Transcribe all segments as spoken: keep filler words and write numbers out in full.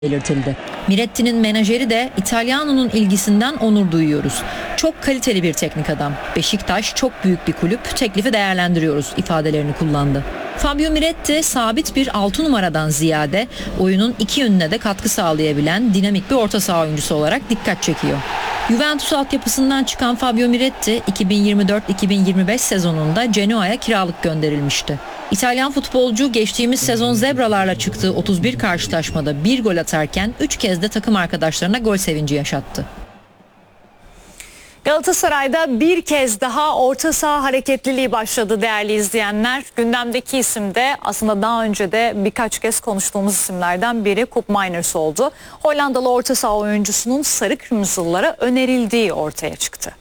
belirtildi. Miretti'nin menajeri de İtalyano'nun ilgisinden onur duyuyoruz. Çok kaliteli bir teknik adam. Beşiktaş çok büyük bir kulüp, teklifi değerlendiriyoruz ifadelerini kullandı. Fabio Miretti sabit bir altı numaradan ziyade oyunun iki yönüne de katkı sağlayabilen dinamik bir orta saha oyuncusu olarak dikkat çekiyor. Juventus altyapısından çıkan Fabio Miretti iki bin yirmi dört iki bin yirmi beş sezonunda Genoa'ya kiralık gönderilmişti. İtalyan futbolcu geçtiğimiz sezon Zebralarla çıktığı otuz bir karşılaşmada bir gol atarken üç kez de takım arkadaşlarına gol sevinci yaşattı. Galatasaray'da bir kez daha orta saha hareketliliği başladı değerli izleyenler. Gündemdeki isim de aslında daha önce de birkaç kez konuştuğumuz isimlerden biri Koop Meiners oldu. Hollandalı orta saha oyuncusunun sarı kırmızılılara önerildiği ortaya çıktı.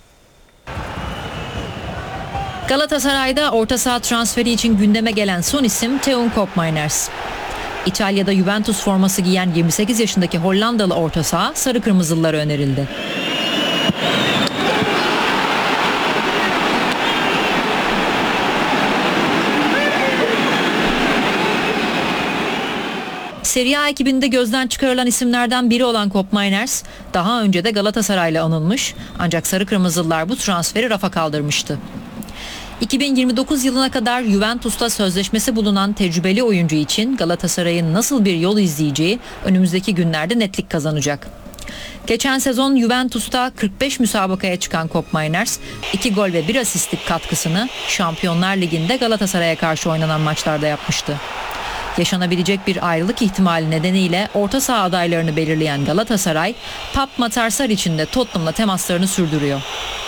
Galatasaray'da orta saha transferi için gündeme gelen son isim Teun Koop Meiners. İtalya'da Juventus forması giyen yirmi sekiz yaşındaki Hollandalı orta saha sarı kırmızılılara önerildi. Serie A ekibinde gözden çıkarılan isimlerden biri olan Koop Meiners daha önce de Galatasaray'la anılmış, ancak sarı kırmızılılar bu transferi rafa kaldırmıştı. iki bin yirmi dokuz yılına kadar Juventus'ta sözleşmesi bulunan tecrübeli oyuncu için Galatasaray'ın nasıl bir yol izleyeceği önümüzdeki günlerde netlik kazanacak. Geçen sezon Juventus'ta kırk beş müsabakaya çıkan Koop Meiners iki gol ve bir asistlik katkısını Şampiyonlar Ligi'nde Galatasaray'a karşı oynanan maçlarda yapmıştı. Yaşanabilecek bir ayrılık ihtimali nedeniyle orta saha adaylarını belirleyen Galatasaray, Pape Matar Sarr için de Tottenham'la temaslarını sürdürüyor.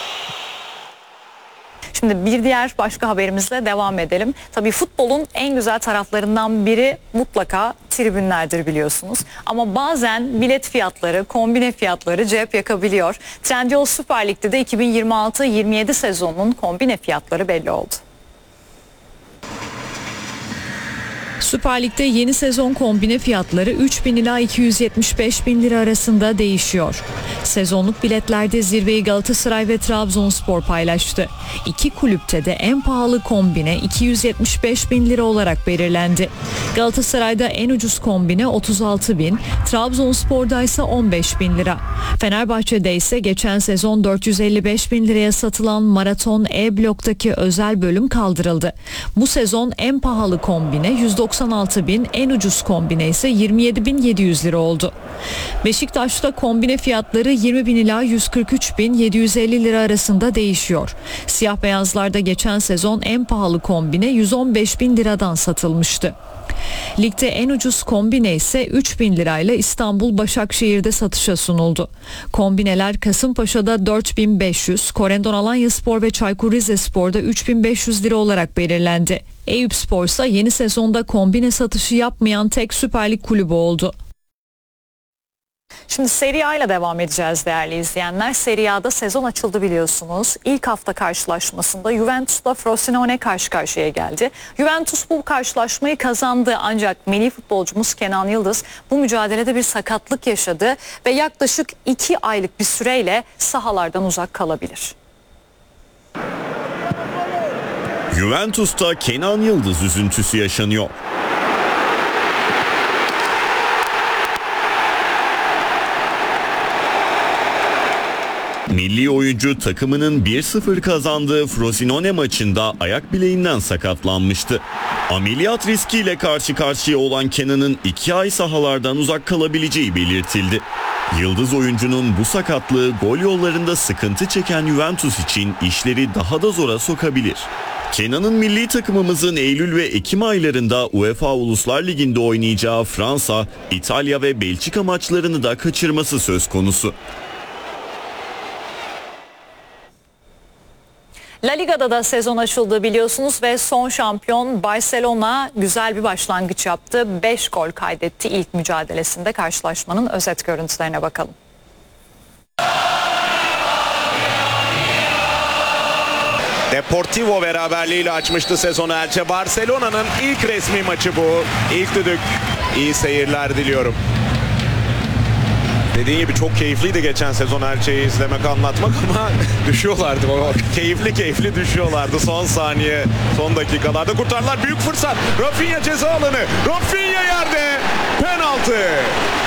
Şimdi bir diğer başka haberimizle devam edelim. Tabii futbolun en güzel taraflarından biri mutlaka tribünlerdir biliyorsunuz. Ama bazen bilet fiyatları, kombine fiyatları cep yakabiliyor. Trendyol Süper Lig'de de iki bin yirmi altı yirmi yedi sezonunun kombine fiyatları belli oldu. Süper Lig'de yeni sezon kombine fiyatları üç bin ila iki yüz yetmiş beş bin lira arasında değişiyor. Sezonluk biletlerde zirveyi Galatasaray ve Trabzonspor paylaştı. İki kulüpte de en pahalı kombine iki yüz yetmiş beş bin lira olarak belirlendi. Galatasaray'da en ucuz kombine otuz altı bin, Trabzonspor'da ise on beş bin lira. Fenerbahçe'de ise geçen sezon dört yüz elli beş bin liraya satılan Maraton E bloktaki özel bölüm kaldırıldı. Bu sezon en pahalı kombine yüz doksan altı bin, en ucuz kombine ise yirmi yedi bin yedi yüz lira oldu. Beşiktaş'ta kombine fiyatları yirmi bin ila yüz kırk üç bin yedi yüz elli lira arasında değişiyor. Siyah beyazlarda geçen sezon en pahalı kombine yüz on beş bin liradan satılmıştı. Ligde en ucuz kombine ise üç bin lirayla İstanbul Başakşehir'de satışa sunuldu. Kombineler Kasımpaşa'da dört bin beş yüz, Korendon Alanyaspor ve Çaykur Rizespor'da üç bin beş yüz lira olarak belirlendi. Eyüpspor ise yeni sezonda kombine satışı yapmayan tek Süper Lig kulübü oldu. Şimdi Serie A ile devam edeceğiz değerli izleyenler. Serie A'da sezon açıldı biliyorsunuz. İlk hafta karşılaşmasında Juventus'la Frosinone karşı karşıya geldi. Juventus bu karşılaşmayı kazandı ancak milli futbolcumuz Kenan Yıldız bu mücadelede bir sakatlık yaşadı ve yaklaşık iki aylık bir süreyle sahalardan uzak kalabilir. Juventus'ta Kenan Yıldız üzüntüsü yaşanıyor. Milli oyuncu takımının bir sıfır kazandığı Frosinone maçında ayak bileğinden sakatlanmıştı. Ameliyat riskiyle karşı karşıya olan Kenan'ın iki ay sahalardan uzak kalabileceği belirtildi. Yıldız oyuncunun bu sakatlığı gol yollarında sıkıntı çeken Juventus için işleri daha da zora sokabilir. Kenan'ın milli takımımızın Eylül ve Ekim aylarında UEFA Uluslar Ligi'nde oynayacağı Fransa, İtalya ve Belçika maçlarını da kaçırması söz konusu. La Liga'da da sezon açıldı biliyorsunuz ve son şampiyon Barcelona güzel bir başlangıç yaptı. beş gol kaydetti ilk mücadelesinde. Karşılaşmanın özet görüntülerine bakalım. Deportivo beraberliğiyle açmıştı sezonu Elche. Barcelona'nın ilk resmi maçı bu. İlk düdük. İyi seyirler diliyorum. Dediğin gibi çok keyifliydi geçen sezon Elche'yi izlemek, anlatmak ama düşüyorlardı. O keyifli keyifli düşüyorlardı. Son saniye, son dakikalarda kurtardılar. Büyük fırsat. Rafinha ceza alanı. Rafinha yerde. Penaltı.